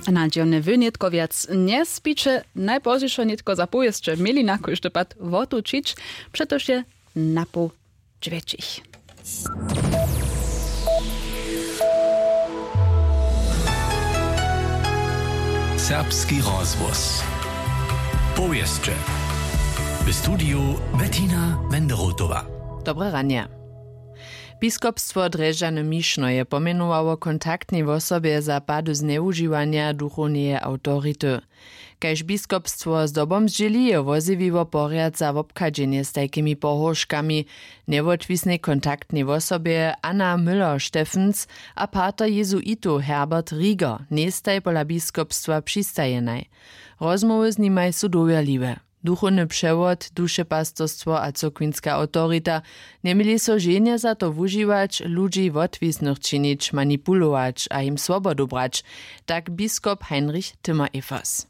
Na dzielny wy nitko wiac nie spicze, najpozdějšo nitko zapojeszcze mieli na kóždy pad wotučić, przetoż je na pół dźwięcich. Serbski rozvoz. Powieszcze. W studiu Bettina Wenderotowa. Dobre ranie. Biskupstwo Drežane Mišno je pomenowało kontaktnej osobie za padu zneużywania duchownej autoryty. Kaž biskupstwo z dobom zdzieli je woziwiwo poriadza w obkadzenie z takimi pohoškami niewotwisnej kontaktnej osobie Anna Müller-Steffens a pater jezuitu Herbert Rieger nestaj pola biskupstwa přistajenaj. Rozmowy z nimaj su doверliwe. Duchowny przewod, duszepastorstwo a cokwińska autoryta nie mieli so żenie za to wužiwać, ludzi wotwisnych czynić, manipulować a im swobodu brać, tak biskup Heinrich Timmer-Evers.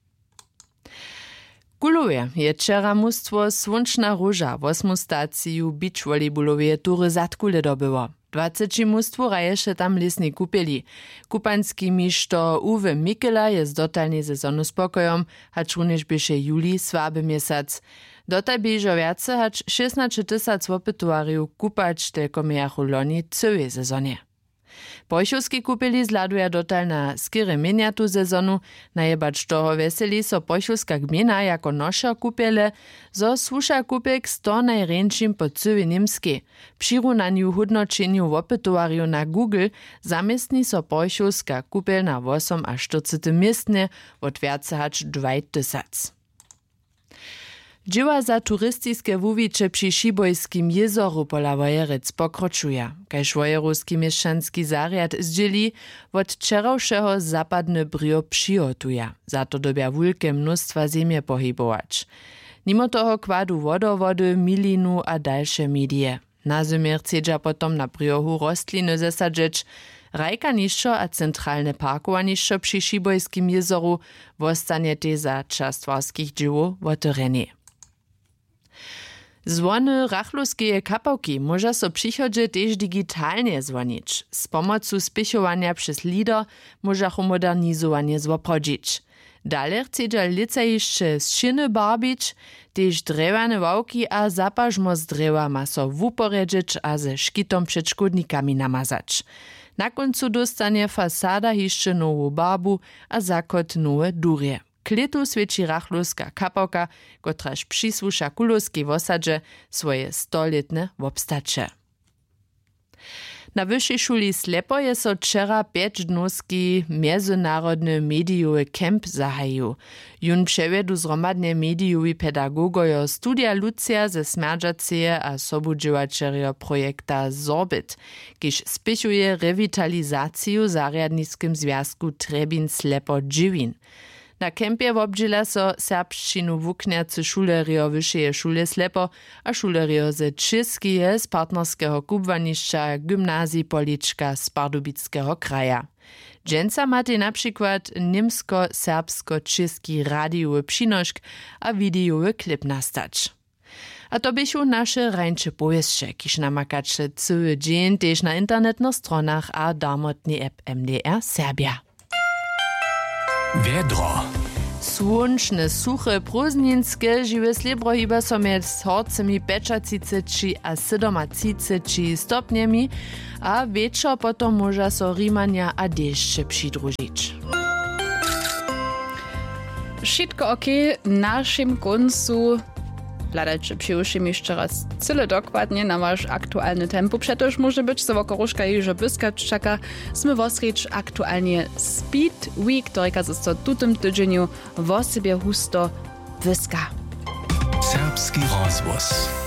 Kuluje je wczera mustwo Słonczna Róża w 8. staciju beach volleyballowej tury Zatkule dobyło. 20 mustwo raješe tam lesni kupili. Kupanski mišto Uwe Mikela je z dotalnej sezonu spokojom, hacz również bieše juli słaby miesiąc. Dotaj biežo viace, hacz 16 000 opytuariów kupać tylko miachu loni całej sezonie. Pojšovski kupili zladuje dotal na skiery miniatu sezonu, najebacz toho veseli so Pojšovska gmina jako noša kupiele, zo słuša kupek 100 najręczym po cyły Nimski. Przy runaniu hudnočeniu opytuariu na Google zamiestni so Pojšovska kupiel na 8 a 40 miestne, od viace hacz 2000. Dzieła za turystyczne wuwicze przy Szybojskim jezoru pola Wojerec pokroczuje. Kaž wojeruski mieszczanski zariad zdzieli, od wczorajszego zapadny brio przygotuje. Za to dobia wielkie mnóstwa ziemie pohybować. Mimo toho kładu wodowody, milinu a dalsze medie. Na zimie chcedza potom na briohu rostliny zasadzić. Rajka niższo a centralne parkowanišćo przy Szybojskim jezoru wostanie te za czas twarskich dziełów w terenie. Zwony rachluskie kapałki może so przychodzie też digitalnie zwonić. Z pomocą spichowania przez lider może modernizowanie zwoprodzić. Dalej chcedza lice jeszcze z szyny barbić, też drewane wałki a zapażmo z drewa ma so wuporedzić a ze szkitom przed szkodnikami namazać. Na końcu dostanie fasada jeszcze nową barbu a zakot nowe durje. Kletu świeci rachluska kapałka, kotraż przysłusza kulowskiej wosadze swoje 100-letne wobstacze. Na Wyższej Szuli Slepo je so wczera 5-dnowski międzynarodny mediowy kemp zahajił. Jun przewiedu zromadnie mediowi pedagogojo studia Lucia ze smerdżaceje a sobudziewačerjo projekta Zorbit, kiż spichuje rewitalizację zariadniskim związku Trebin-Slepo-Dżiwin. Na kempie wobdźela so serbšćinu wuknjacy šulerjo Wyšeje Šule Slepo a šulerjo ze Českije z partnerskeho kubwanišća Gymnazji Polička z Pardubickeho kraja. Dženca mate na przykład nimsko-serbsko-český radiowy přinošk a videowy klip nastać. A to bychu nasze rańcze powieście, kiż namakacze cały dzień też na internetnych stronach a darmotnej app MDR Serbia. Vedro. Słonczne, suche, prózdninske, žiwe slibro hiba so med horcemi 35 a 37 stopniami, a wieczor potom może so rimania a deszcze przydružić. Wszystko okej, naszym końcu hľadajcie přiušim jeszcze raz cyle dokładnie na wasz aktualny tempo. Przetoż może być so wokoruszka jeżo byskać czeka. Sme wosreć aktualnie Speed Week, któreka jest to tutym tydzieniu w sobie husto wyska. Serbski rozvoz.